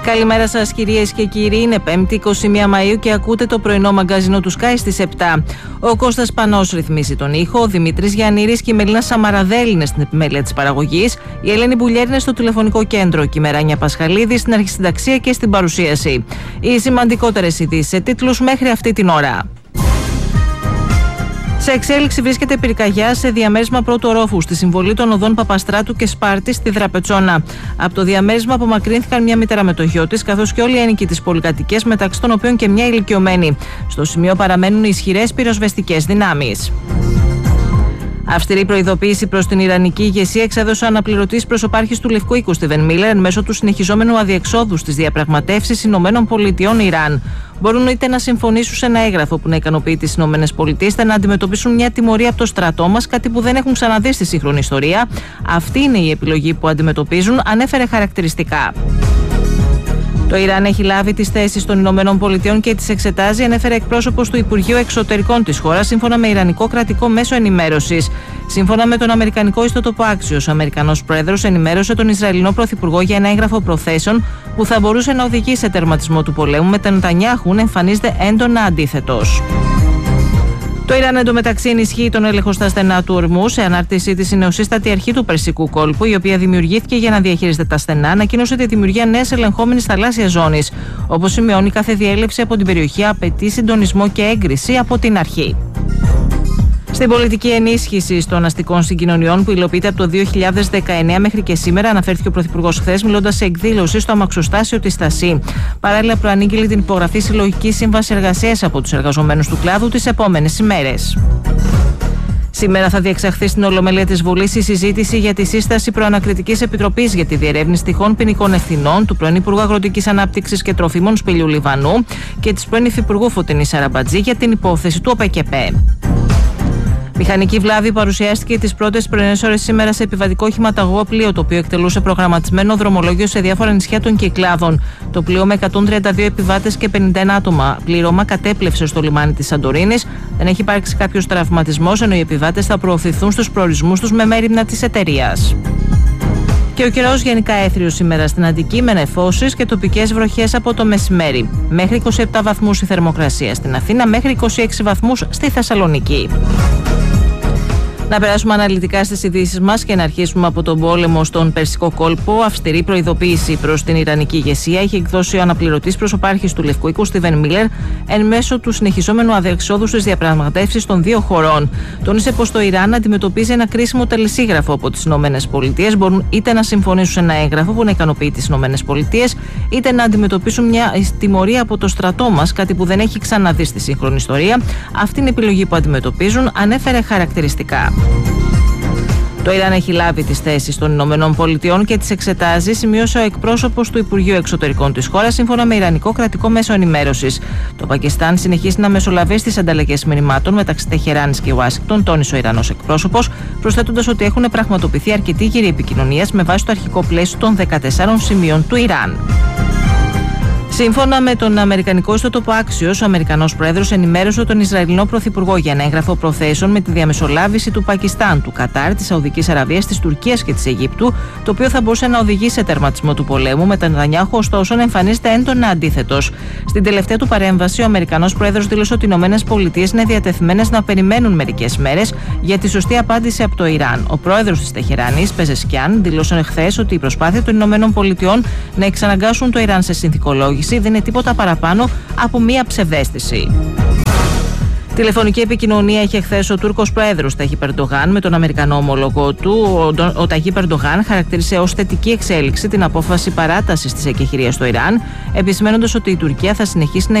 Καλημέρα σας κυρίες και κύριοι, είναι 5η 21 Μαΐου και ακούτε το πρωινό μαγκαζίνο του Sky στις 7. Ο Κώστας Πανός ρυθμίζει τον ήχο, ο Δημήτρης Γιαννήρης και η Μελίνα Σαμαραδέλη είναι στην επιμέλεια της παραγωγής, η Ελένη Μπουλιέρη είναι στο τηλεφωνικό κέντρο και η Μεράνια Πασχαλίδη στην αρχισυνταξία και στην παρουσίαση. Οι σημαντικότερες ειδήσεις σε τίτλους μέχρι αυτή την ώρα. Σε εξέλιξη βρίσκεται πυρκαγιά σε διαμέρισμα πρώτου ορόφου στη συμβολή των οδών Παπαστράτου και Σπάρτη στη Δραπετσόνα. Από το διαμέρισμα απομακρύνθηκαν μια μητέρα με το γιο της, καθώς και όλοι οι ένοικοι της πολυκατοικίας, μεταξύ των οποίων και μια ηλικιωμένη. Στο σημείο παραμένουν ισχυρές πυροσβεστικές δυνάμεις. Αυστηρή προειδοποίηση προς την Ιρανική ηγεσία εξέδωσε ο αναπληρωτής προσωπάρχης του Λευκού Οίκου Στίβεν Μίλερ εν μέσω του συνεχιζόμενου αδιεξόδου στις διαπραγματεύσεις ΗΠΑ-Ιράν. Μπορούν είτε να συμφωνήσουν σε ένα έγγραφο που να ικανοποιεί τις ΗΠΑ, είτε να αντιμετωπίσουν μια τιμωρία από το στρατό μας, κάτι που δεν έχουν ξαναδεί στη σύγχρονη ιστορία. Αυτή είναι η επιλογή που αντιμετωπίζουν, ανέφερε χαρακτηριστικά. Το Ιράν έχει λάβει τις θέσεις των ΗΠΑ και τις εξετάζει, ανέφερε εκπρόσωπος του Υπουργείου Εξωτερικών της χώρας, σύμφωνα με Ιρανικό κρατικό μέσο ενημέρωσης. Σύμφωνα με τον Αμερικανικό ιστότοπο Axios, ο Αμερικανός Πρόεδρος ενημέρωσε τον Ισραηλινό Πρωθυπουργό για ένα έγγραφο προθέσεων που θα μπορούσε να οδηγήσει σε τερματισμό του πολέμου, με τον Νετανιάχου να εμφανίζεται έντονα αντίθετος. Το Ιράν εντωμεταξύ ενισχύει τον έλεγχο στα στενά του ορμού. Σε ανάρτησή της, η νεοσύστατη αρχή του Περσικού κόλπου, η οποία δημιουργήθηκε για να διαχειρίζεται τα στενά, ανακοίνωσε τη δημιουργία νέας ελεγχόμενης θαλάσσιας ζώνης. Όπως σημειώνει, κάθε διέλευση από την περιοχή απαιτεί συντονισμό και έγκριση από την αρχή. Στην πολιτική ενίσχυση των αστικών συγκοινωνιών που υλοποιείται από το 2019 μέχρι και σήμερα, αναφέρθηκε ο Πρωθυπουργός χθες, μιλώντας σε εκδήλωση στο αμαξοστάσιο της Στασί. Παράλληλα, προανήγγειλε την υπογραφή συλλογικής σύμβασης εργασίας από τους εργαζομένους του κλάδου τις επόμενες ημέρες. Σήμερα θα διεξαχθεί στην Ολομέλεια της Βουλής η συζήτηση για τη σύσταση προανακριτικής επιτροπής για τη διερεύνηση τυχόν ποινικών ευθυνών του πρώην Υπουργού Αγροτικής Ανάπτυξης και Τροφίμων Σπηλιού Λιβανού και της πρώην Υφυπουργού Φωτεινής Σαραμπατζή για την υπόθεση του ΟΠΕΚΕΠΕ. Μηχανική βλάβη παρουσιάστηκε τις πρώτες πρωινές ώρες σήμερα σε επιβατικό οχηματαγωγό πλοίο, το οποίο εκτελούσε προγραμματισμένο δρομολόγιο σε διάφορα νησιά των Κυκλάδων. Το πλοίο με 132 επιβάτες και 51 άτομα πλήρωμα κατέπλευσε στο λιμάνι της Σαντορίνης. Δεν έχει υπάρξει κάποιος τραυματισμός, ενώ οι επιβάτες θα προωθηθούν στους προορισμούς τους με μέριμνα της εταιρείας. Και ο καιρός γενικά έθριος σήμερα στην Αττική, με νεφώσεις και τοπικές βροχές από το μεσημέρι. Μέχρι 27 βαθμούς η θερμοκρασία στην Αθήνα, μέχρι 26 βαθμούς στη Θεσσαλονίκη. Να περάσουμε αναλυτικά στις ειδήσεις μας και να αρχίσουμε από τον πόλεμο στον Περσικό κόλπο. Αυστηρή προειδοποίηση προς την Ιρανική ηγεσία είχε εκδώσει ο αναπληρωτής προσωπάρχης του Λευκού Οίκου Στίβεν Μίλερ εν μέσω του συνεχιζόμενου αδιεξόδου στις διαπραγματεύσεις των δύο χωρών. Τόνισε πως το Ιράν αντιμετωπίζει ένα κρίσιμο τελεσίγραφο από τις ΗΠΑ. Μπορούν είτε να συμφωνήσουν σε ένα έγγραφο που να ικανοποιεί τις ΗΠΑ, είτε να αντιμετωπίσουν μια τιμωρία από το στρατό μας, κάτι που δεν έχει ξαναδεί στη σύγχρονη ιστορία. Αυτή είναι η επιλογή που αντιμετωπίζουν, ανέφερε χαρακτηριστικά. Το Ιράν έχει λάβει τις θέσεις των ΗΠΑ και τις εξετάζει, σημείωσε ο εκπρόσωπος του Υπουργείου Εξωτερικών της χώρας, σύμφωνα με Ιρανικό κρατικό μέσο ενημέρωσης. Το Πακιστάν συνεχίζει να μεσολαβεί στις ανταλλαγές μηνυμάτων μεταξύ Τεχεράνης και Ουάσιγκτον, τόνισε ο Ιρανός εκπρόσωπος, προσθέτοντας ότι έχουν πραγματοποιηθεί αρκετοί γύροι επικοινωνίας με βάση το αρχικό πλαίσιο των 14 σημείων του Ιράν. Σύμφωνα με τον Αμερικανικό ιστότοπο Axios, ο Αμερικανός Πρόεδρος ενημέρωσε τον Ισραηλινό Πρωθυπουργό για ένα έγγραφο προθέσεων με τη διαμεσολάβηση του Πακιστάν, του Κατάρ, της Σαουδικής Αραβίας, της Τουρκίας και της Αιγύπτου, το οποίο θα μπορούσε να οδηγήσει σε τερματισμό του πολέμου, με τον Νετανιάχου ωστόσο να εμφανίζεται έντονα αντίθετος. Στην τελευταία του παρέμβαση, ο Αμερικανός Πρόεδρος δήλωσε ότι οι ΗΠΑ είναι διατεθειμένες να περιμένουν μερικές μέρες για τη σωστή απάντηση από το Ιράν. Ο πρόεδρος της Τεχεράνης, Πεζεσκιάν, δήλωσε χθες ότι η προσπάθεια των ΗΠΑ να εξαναγκάσουν το Ιράν σε συνθηκολόγηση δεν είναι τίποτα παραπάνω από μία ψευδαίσθηση. Τηλεφωνική επικοινωνία είχε χθες ο Τούρκος Πρόεδρος Ταγίπ Ερντογάν με τον Αμερικανό ομόλογο του. Ο Ταγίπ Ερντογάν χαρακτήρισε ως θετική εξέλιξη την απόφαση παράτασης της εκεχηρίας στο Ιράν, επισημένοντας ότι η Τουρκία θα συνεχίσει να